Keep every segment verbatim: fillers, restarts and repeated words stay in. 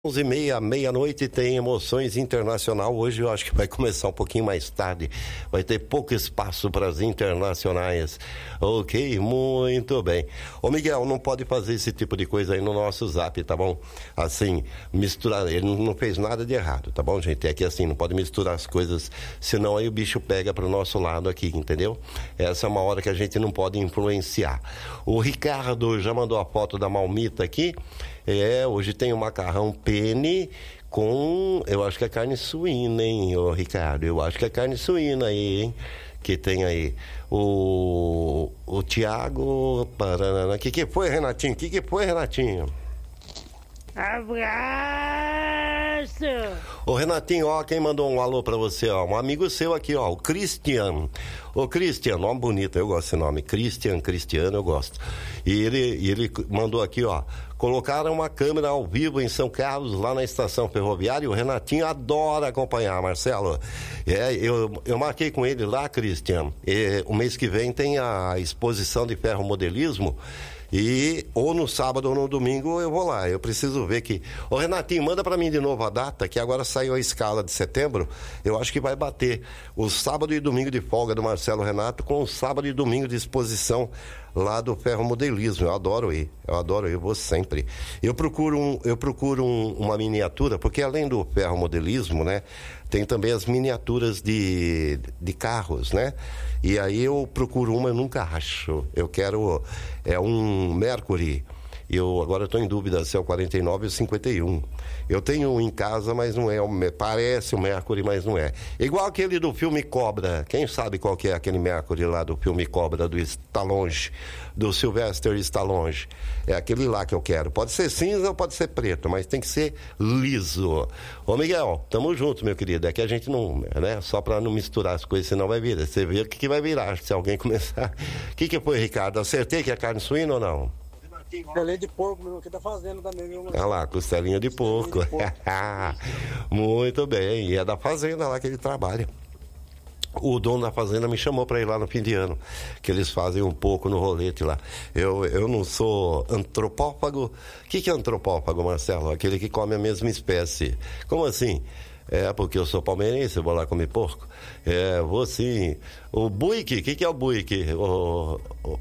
onze e meia, meia-noite, tem Emoções Internacional. Hoje eu acho que vai começar um pouquinho mais tarde. Vai ter pouco espaço para as internacionais. Ok, muito bem. Ô Miguel, não pode fazer esse tipo de coisa aí no nosso zap, tá bom? Assim, misturar, ele não fez nada de errado, tá bom, gente? É que assim, não pode misturar as coisas, senão aí o bicho pega pro nosso lado aqui, entendeu? Essa é uma hora que a gente não pode influenciar. O Ricardo já mandou a foto da malmita aqui. É, hoje tem o macarrão penne com, eu acho que é carne suína, hein, ô Ricardo? Eu acho que é carne suína aí, hein? Que tem aí. O, o Tiago, o que que foi, Renatinho? O que que foi, Renatinho? Abraço! Ô Renatinho, ó, quem mandou um alô pra você, ó, um amigo seu aqui, ó, o Cristian. Ô Cristian, nome bonito, eu gosto desse nome, Cristian, Cristiano, eu gosto. E ele, e ele mandou aqui, ó, colocaram uma câmera ao vivo em São Carlos, lá na estação ferroviária, e o Renatinho adora acompanhar, Marcelo. É, eu, eu marquei com ele lá, Cristian, e, o mês que vem tem a exposição de ferromodelismo. E ou no sábado ou no domingo eu vou lá, eu preciso ver que... Ô Renatinho, manda pra mim de novo a data, que agora saiu a escala de setembro, eu acho que vai bater o sábado e domingo de folga do Marcelo Renato com o sábado e domingo de exposição lá do ferromodelismo. Eu adoro ir, eu adoro ir, eu vou sempre. Eu procuro, um, eu procuro um, uma miniatura, porque além do ferromodelismo, né, tem também as miniaturas de, de carros, né? E aí eu procuro uma, eu nunca acho. Eu quero, é um Mercury. Eu agora estou em dúvida se é o quarenta e nove ou cinquenta e um. Eu tenho um em casa, mas não é. Parece o Mercury, mas não é. Igual aquele do filme Cobra. Quem sabe qual que é aquele Mercury lá do filme Cobra, do Stallone, do Sylvester Stallone? É aquele lá que eu quero. Pode ser cinza ou pode ser preto, mas tem que ser liso. Ô Miguel, tamo junto, meu querido. É que a gente não, né? Só para não misturar as coisas, senão vai virar. Você vê o que, que vai virar se alguém começar. O que, que foi, Ricardo? Acertei que é carne suína ou não? Costelinha de porco, meu, aqui tá fazendo também, viu? Olha lá, costelinha de porco. De porco. Muito bem, e é da fazenda lá que ele trabalha. O dono da fazenda me chamou para ir lá no fim de ano, que eles fazem um pouco no rolete lá. Eu, eu não sou antropófago. O que, que é antropófago, Marcelo? Aquele que come a mesma espécie. Como assim? É, porque eu sou palmeirense, eu vou lá comer porco. É, vou sim. O buique, o que, que é o buique? O... o...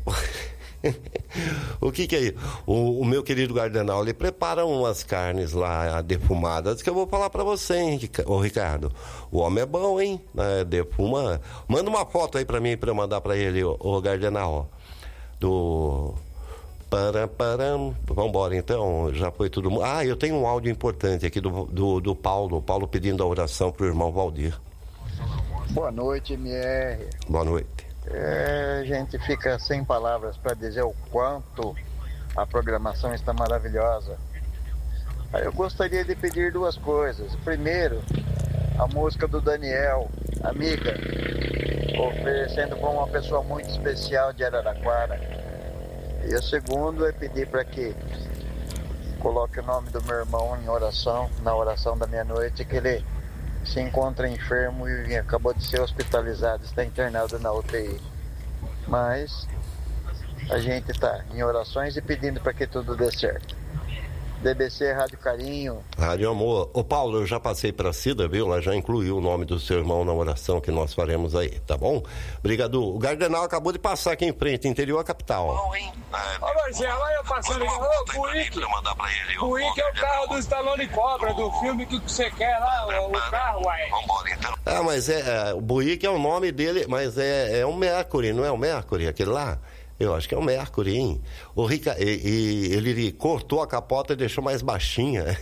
O que que é isso? O, o meu querido Gardenal, ele prepara umas carnes lá defumadas que eu vou falar pra você, hein, ô Ricardo. O homem é bom, hein? É, defuma. Manda uma foto aí pra mim, pra eu mandar pra ele, ô, ô Gardenal. Do... Param, param. Vambora então, já foi tudo. Ah, eu tenho um áudio importante aqui do, do, do Paulo. O Paulo pedindo a oração pro irmão Valdir. Boa noite, M R. Boa noite. É, a gente fica sem palavras para dizer o quanto a programação está maravilhosa. Eu gostaria de pedir duas coisas. Primeiro, a música do Daniel, Amiga, oferecendo para uma pessoa muito especial de Araraquara. E o segundo é pedir para que coloque o nome do meu irmão em oração, na oração da meia-noite, que ele se encontra enfermo e acabou de ser hospitalizado, está internado na U T I. Mas a gente está em orações e pedindo para que tudo dê certo. D B C, Rádio Carinho. Rádio Amor. Ô Paulo, eu já passei para a Cida, viu? Ela já incluiu o nome do seu irmão na oração que nós faremos aí, tá bom? Obrigado. O Gardenal acabou de passar aqui em frente, interior capital. Bom, hein? Ô Marcelo, olha eu passando aqui. Ô, Buick. Buick é o carro do Stallone Cobra, do filme que você quer lá, o, o carro, uai. Vambora então. Ah, mas é, é o Buick é o nome dele, mas é, é um Mercury, não é o Mercury, aquele lá? Eu acho que é o Mercury, hein? O Rica, e, e, ele cortou a capota e deixou mais baixinha.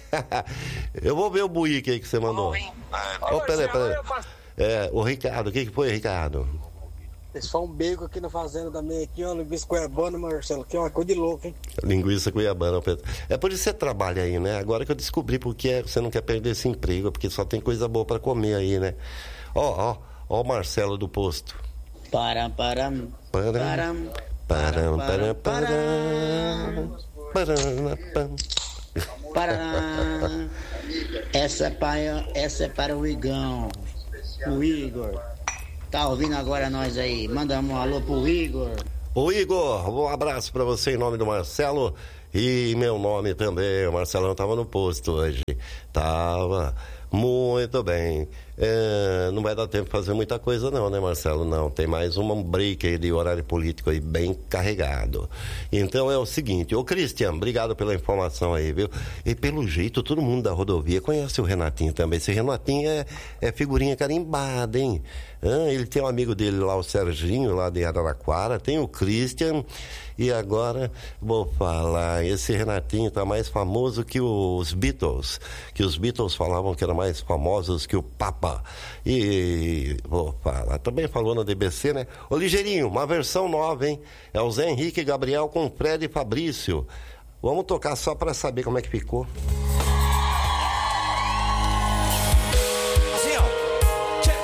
Eu vou ver o Buick aí que você mandou. Bom, hein? Oh, peraí, peraí. É, o Ricardo, o que, que foi, Ricardo? Eles fazem um bacon aqui na fazenda também, aqui, ó, linguiça cuiabana, Marcelo, que é uma coisa de louco, hein? Linguiça cuiabana, Pedro. É por isso que você trabalha aí, né? Agora que eu descobri porque você não quer perder esse emprego, porque só tem coisa boa pra comer aí, né? Ó, ó, ó o Marcelo do posto. Param, param, param, param, param, param, param. Essa é para, essa é para o Igão, o Igor. Tá ouvindo agora nós aí? Manda um alô pro Igor. Ô Igor, um abraço pra você em nome do Marcelo E meu nome também, o Marcelão estava no posto hoje. Tava muito bem. É, não vai dar tempo de fazer muita coisa não, né, Marcelo? Não, tem mais um break aí de horário político aí bem carregado. Então é o seguinte, ô Cristian, obrigado pela informação aí, viu? E pelo jeito, todo mundo da rodovia conhece o Renatinho também. Esse Renatinho é, é figurinha carimbada, hein? Ah, ele tem um amigo dele lá, o Serginho, lá de Araraquara, tem o Cristian, e agora vou falar, esse Renatinho tá mais famoso que os Beatles, que os Beatles falavam que eram mais famosos que o Papa. E vou falar, também falou na D B C, né? Ô Ligeirinho, uma versão nova, hein? É o Zé Henrique Gabriel com Fred e Fabrício. Vamos tocar só para saber como é que ficou.